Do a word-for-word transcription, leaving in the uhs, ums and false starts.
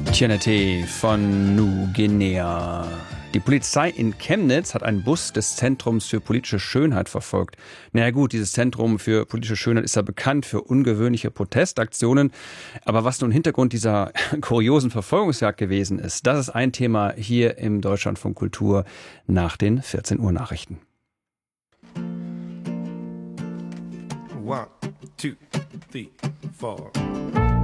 Trinity von New-Guinea. Die Polizei in Chemnitz hat einen Bus des Zentrums für politische Schönheit verfolgt. Naja gut, dieses Zentrum für politische Schönheit ist ja bekannt für ungewöhnliche Protestaktionen. Aber was nun Hintergrund dieser kuriosen Verfolgungsjagd gewesen ist, das ist ein Thema hier im Deutschlandfunk Kultur nach den vierzehn Uhr Nachrichten. One, two, three, four.